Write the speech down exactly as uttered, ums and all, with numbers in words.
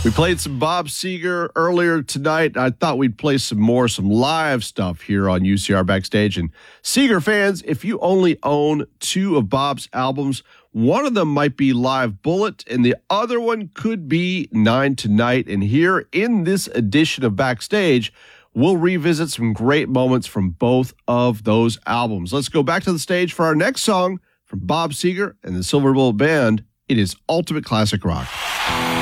We played some Bob Seger earlier tonight. I thought we'd play some more, some live stuff here on U C R Backstage. And Seger fans, if you only own two of Bob's albums, one of them might be Live Bullet, and the other one could be Nine Tonight. And here in this edition of Backstage, we'll revisit some great moments from both of those albums. Let's go back to the stage for our next song from Bob Seger and the Silver Bullet Band. It is Ultimate Classic Rock.